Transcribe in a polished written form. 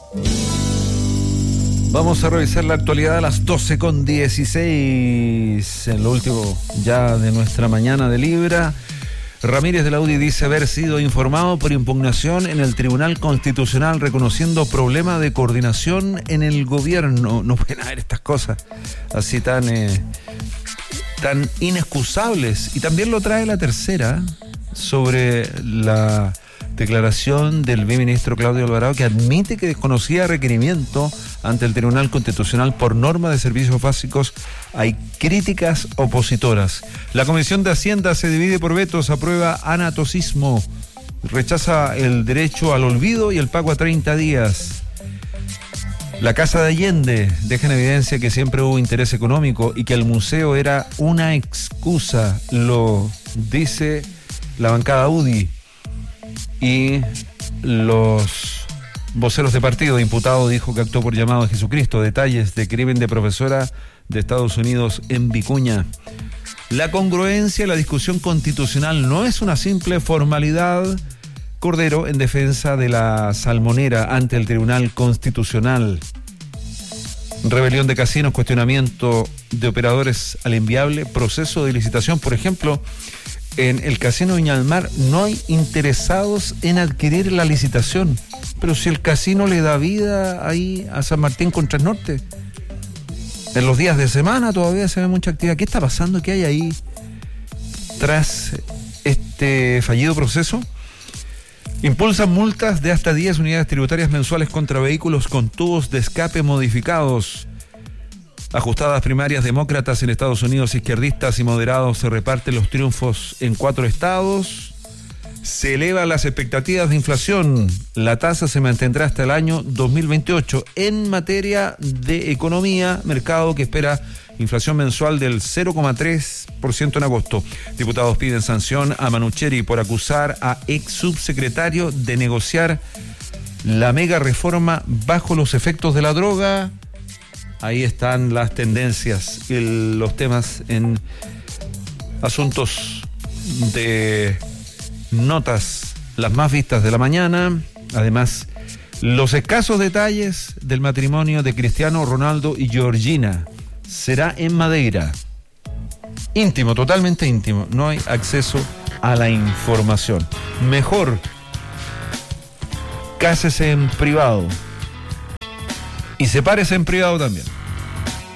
Vamos a revisar la actualidad a las 12:16, en lo último ya de nuestra mañana de Libra. Ramírez de la UDI dice haber sido informado por impugnación en el Tribunal Constitucional reconociendo problema de coordinación en el gobierno. No pueden haber estas cosas así tan inexcusables. Y también lo trae la tercera sobre la declaración del viceministro Claudio Alvarado, que admite que desconocía requerimiento ante el Tribunal Constitucional por norma de servicios básicos. Hay críticas opositoras. La Comisión de Hacienda se divide por vetos, aprueba anatocismo, rechaza el derecho al olvido y el pago a 30 días. La Casa de Allende deja en evidencia que siempre hubo interés económico y que el museo era una excusa, lo dice la bancada UDI. Y los voceros de partido, imputado dijo que actuó por llamado de Jesucristo. Detalles de crimen de profesora de Estados Unidos en Vicuña. La congruencia en la discusión constitucional no es una simple formalidad. Cordero en defensa de la salmonera ante el Tribunal Constitucional. Rebelión de casinos, cuestionamiento de operadores al inviable proceso de licitación. Por ejemplo, en el casino Viña del Mar no hay interesados en adquirir la licitación. Pero si el casino le da vida ahí a San Martín con Trasnorte, en los días de semana todavía se ve mucha actividad. ¿Qué está pasando? ¿Qué hay ahí tras este fallido proceso? Impulsan multas de hasta 10 unidades tributarias mensuales contra vehículos con tubos de escape modificados. Ajustadas primarias demócratas en Estados Unidos, izquierdistas y moderados se reparten los triunfos en 4 estados. Se elevan las expectativas de inflación. La tasa se mantendrá hasta el año 2028. En materia de economía, mercado que espera inflación mensual del 0,3% en agosto. Diputados piden sanción a Manucheri por acusar a ex subsecretario de negociar la mega reforma bajo los efectos de la droga. Ahí están las tendencias y los temas en asuntos de notas, las más vistas de la mañana. Además, los escasos detalles del matrimonio de Cristiano Ronaldo y Georgina. Será en Madeira. Íntimo, totalmente íntimo. No hay acceso a la información. Mejor, cásese en privado. Y sepárese en privado también.